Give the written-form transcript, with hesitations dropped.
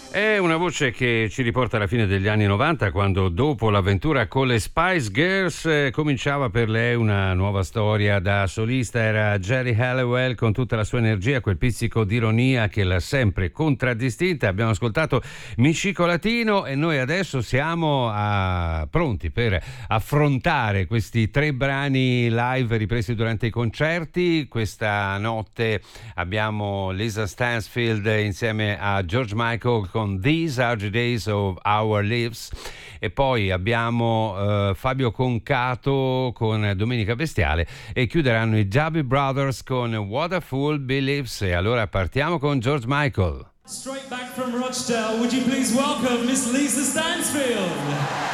È una voce che ci riporta alla fine degli anni 90, quando dopo l'avventura con le Spice Girls cominciava per lei una nuova storia da solista. Era Geri Halliwell con tutta la sua energia, quel pizzico di ironia che l'ha sempre contraddistinta. Abbiamo ascoltato Micico Latino e noi adesso siamo pronti per affrontare questi 3 brani live ripresi durante i concerti. Questa notte abbiamo Lisa Stansfield insieme a George Michael con These Are the Days of Our Lives, e poi abbiamo Fabio Concato con Domenica Bestiale, e chiuderanno i Doobie Brothers con What a Fool Believes. E allora partiamo con George Michael. Straight back from Rochdale, would you please welcome Miss Lisa Stansfield?